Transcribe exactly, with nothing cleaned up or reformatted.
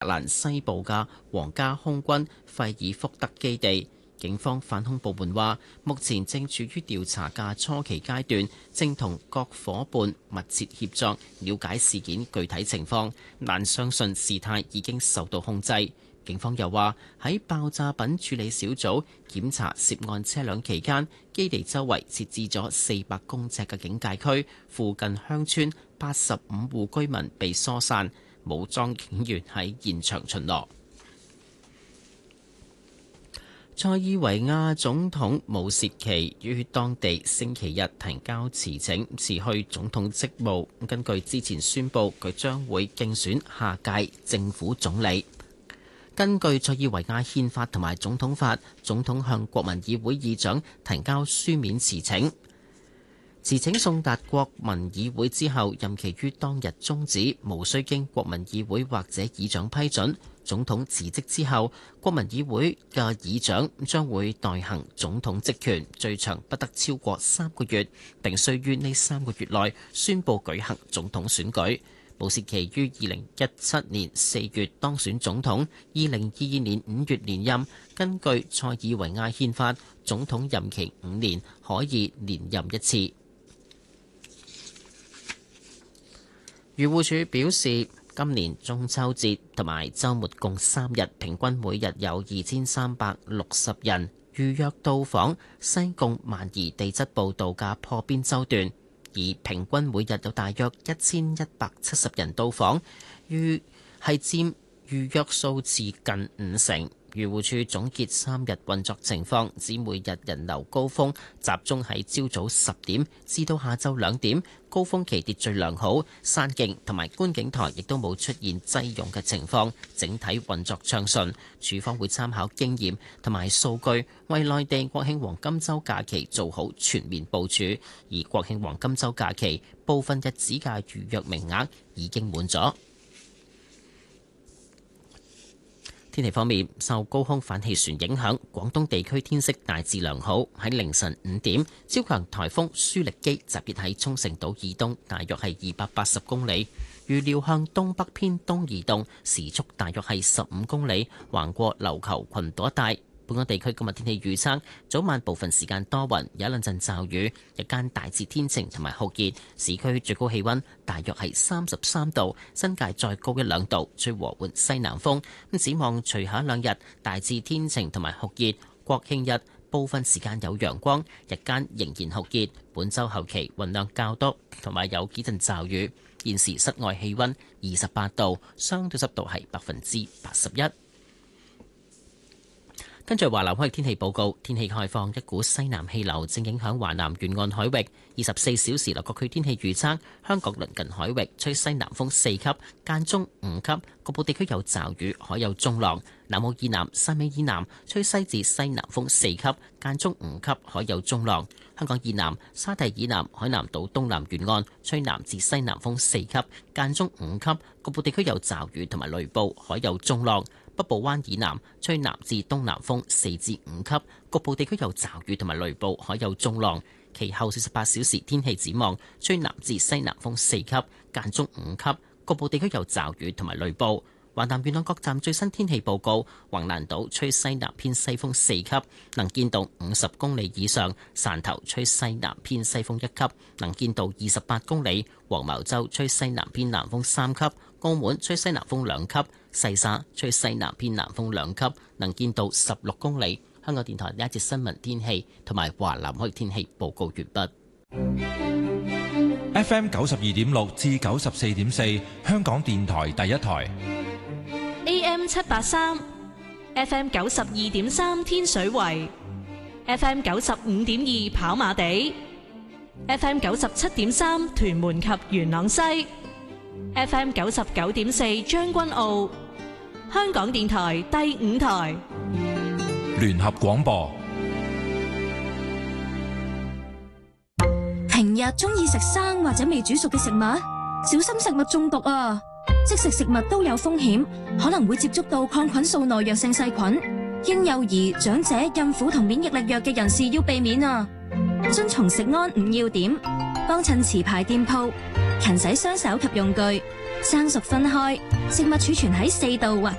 蘭西部嘅皇家空軍費爾福德基地。警方反恐部門話，目前正處於調查嘅初期階段，正同各伙伴密切協作，了解事件具體情況，但相信事態已經受到控制。警方又話，喺爆炸品處理小組檢查涉案車輛期間，基地周圍設置咗四百公尺嘅警戒區，附近鄉村八十五戶居民被疏散，武裝警員喺現場巡邏。塞爾維亞總統武切奇於當地星期日提交辭呈，辭去總統職務。根據之前宣佈，佢將會競選下屆政府總理。根據塞爾維亞憲法同埋總統法，總統向國民議會議長提交書面辭呈。辭呈送達國民議會之後，任期於當日終止，無需經國民議會或者議長批准。總統辭職之後，國民議會嘅議長將會代行總統職權，最長不得超過三個月，並須於呢三個月內宣布舉行總統選舉。武切奇於二零一七年四月當選總統，二零二二年五月連任。根據塞爾維亞憲法，總統任期五年，可以連任一次。漁護署表示，今年中秋節同埋週末共三日，平均每日有二千三百六十人預約到訪西貢萬宜地質步道嘅破邊洲段，而平均每日有大約一千一百七十人到訪，預係佔預約數字近五成。漁護署總結三日運作情況，指每日人流高峰集中喺朝早十點至到下晝兩點，高峰期秩序良好，山徑同埋觀景台亦都冇出現擠擁嘅情況，整體運作暢順。署方會參考經驗同埋數據，為內地國慶黃金週假期做好全面部署。而國慶黃金週假期部分日子嘅預約名額已經滿咗。天氣方面，受高空反氣旋影響，廣東地區天色大致良好。喺凌晨五點，超強颱風舒力基集結喺沖繩島以東，大約係二百八十公里，預料向東北偏東移動，時速大約係十五公里，橫過琉球群島一帶。本港地區今日天氣預測：早晚部分時間多雲，有一兩陣驟雨，日間大致天晴同埋酷熱，市區最高氣溫大約係三十三度，新界再高一兩度，吹和緩西南風。咁展望隨後一兩日大致天晴同埋酷熱，國慶日部分時間有陽光，日間仍然酷熱。本周後期雲量較多，同埋有幾陣驟雨。現時室外氣溫二十八度，相對濕度係百分之八十一。跟住華南海域天氣報告，天氣開放，一股西南氣流正影響華南沿岸海域。二十四小時內各區天氣預測：香港鄰近海域吹西南風四級，間中五級，局部地區有驟雨，海有中浪。南澳以南、汕尾以南吹西至西南風四級，間中五級，海有中浪。香港以南、沙堤以南、海南島東南沿岸吹南至西南風四級，間中五級，局部地區有驟雨同埋雷暴，海有中浪。北部灣以南吹南至東南風四至五級，局部地區有驟雨同埋雷暴，海有中浪。其後四十八小時天氣展望，吹南至西南風四級，間中五級，局部地區有驟雨同埋雷暴。華南沿岸各站最新天氣報告：橫瀾島吹西南偏西風四級，能見度五十公里以上；汕頭吹西南偏西風一級，能見度二十八公里；黃茅洲吹西南偏南風三級；澳門吹西南風兩級；西沙吹西南偏南風兩級，能見度十六公里。香港電台呢一節新聞天氣同埋華南海天氣報告完畢。 F M 九十二點六至九十四點四，香港電台第一台。 A M 七八三 ，F M 九十二點三天水圍 ，F M 九十五點二跑馬地 ，F M 九十七點三屯門及元朗西 ，F M 九十九點四將軍澳。香港電台第五台聯合廣播。 平日中意食生或者未煮熟嘅食物，小心食物中毒啊！即食食物都有風險，可能會接觸到抗菌素耐藥性細菌。嬰幼兒、長者、孕婦同免疫力弱嘅人士要避免啊！遵從食安五要點，幫襯持牌店鋪，勤洗雙手及用具， 生熟分開，食物儲存喺四度或